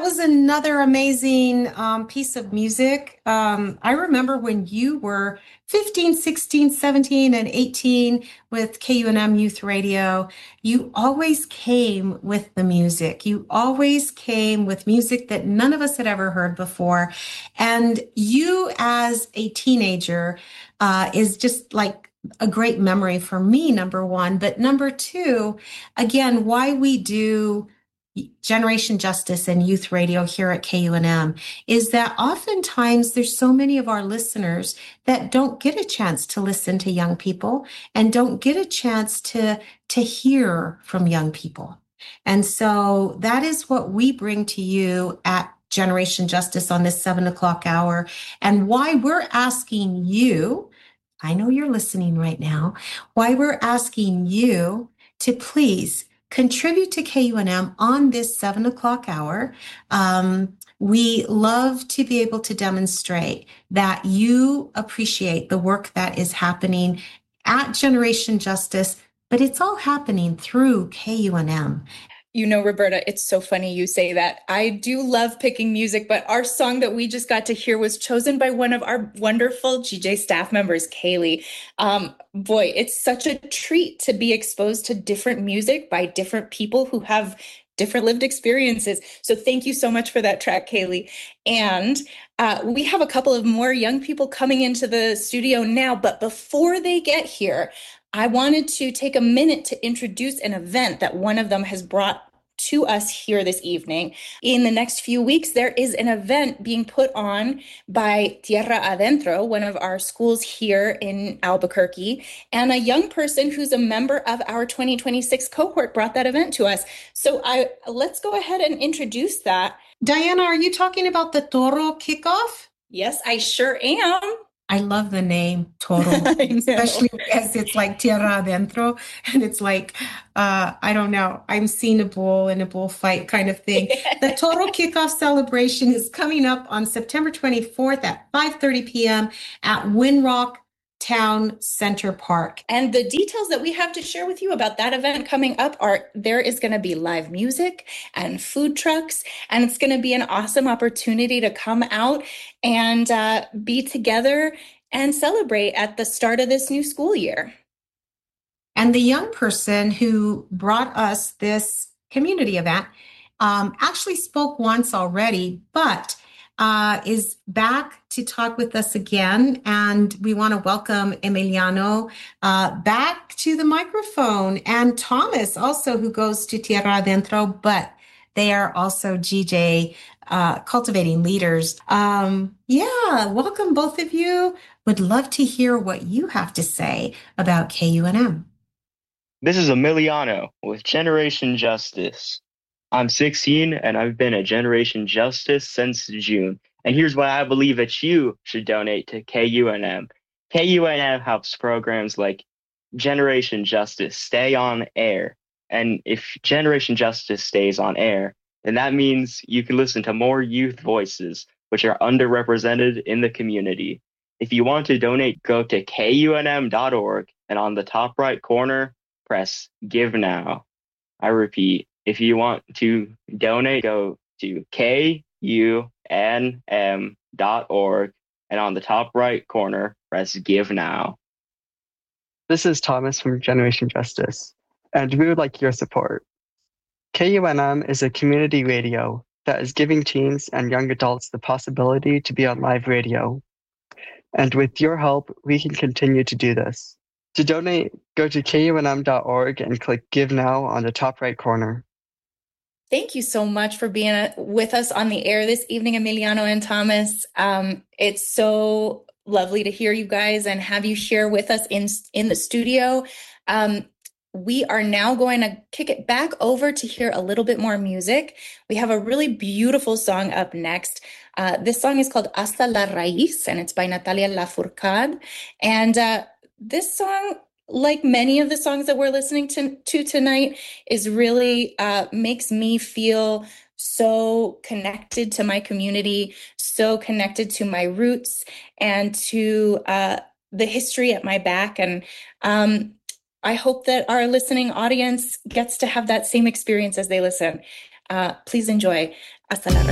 was another amazing piece of music. I remember when you were 15, 16, 17, and 18 with KUNM Youth Radio, you always came with the music. You always came with music that none of us had ever heard before. And you, as a teenager, is just like a great memory for me, number one. But number two, again, why we do Generation Justice and Youth Radio here at KUNM is that oftentimes there's so many of our listeners that don't get a chance to listen to young people and don't get a chance to hear from young people. And so that is what we bring to you at Generation Justice on this 7 o'clock hour, and why we're asking you, I know you're listening right now, why we're asking you to please contribute to KUNM on this 7 o'clock hour. We love to be able to demonstrate that you appreciate the work that is happening at Generation Justice, but it's all happening through KUNM. You know, Roberta, it's so funny you say that. I do love picking music, but our song that we just got to hear was chosen by one of our wonderful GJ staff members, Kaylee. Boy, it's such a treat to be exposed to different music by different people who have different lived experiences. So thank you so much for that track, Kaylee. And we have a couple of more young people coming into the studio now, but before they get here, I wanted to take a minute to introduce an event that one of them has brought to us here this evening. In the next few weeks, there is an event being put on by Tierra Adentro, one of our schools here in Albuquerque, and a young person who's a member of our 2026 cohort brought that event to us. So let's go ahead and introduce that. Diana, are you talking about the Toro kickoff? Yes, I sure am. I love the name Toro, especially as it's like Tierra Adentro, and it's like, I don't know, I'm seeing a bull in a bullfight kind of thing. The Toro kickoff celebration is coming up on September 24th at 5:30 p.m. at Winrock Town Center Park. And the details that we have to share with you about that event coming up are there is going to be live music and food trucks, and it's going to be an awesome opportunity to come out and be together and celebrate at the start of this new school year. And the young person who brought us this community event actually spoke once already, but is back to talk with us again. And we want to welcome Emiliano back to the microphone, and Thomas also, who goes to Tierra Adentro, but they are also GJ cultivating leaders. Welcome both of you. Would love to hear what you have to say about KUNM. This is Emiliano with Generation Justice. I'm 16 and I've been at Generation Justice since June. And here's why I believe that you should donate to KUNM. KUNM helps programs like Generation Justice stay on air. And if Generation Justice stays on air, then that means you can listen to more youth voices, which are underrepresented in the community. If you want to donate, go to KUNM.org, and on the top right corner, press Give Now. I repeat, if you want to donate, go to KUNM.org, and on the top right corner, press Give Now. This is Thomas from Generation Justice, and we would like your support. KUNM is a community radio that is giving teens and young adults the possibility to be on live radio. And with your help, we can continue to do this. To donate, go to KUNM.org and click Give Now on the top right corner. Thank you so much for being with us on the air this evening, Emiliano and Thomas. It's so lovely to hear you guys and have you share with us in the studio. We are now going to kick it back over to hear a little bit more music. We have a really beautiful song up next. This song is called Hasta la Raíz, and it's by Natalia Lafourcade. And this song, like many of the songs that we're listening to tonight, is really makes me feel so connected to my community, so connected to my roots and to the history at my back. And I hope that our listening audience gets to have that same experience as they listen. Please enjoy Hasta la Raíz.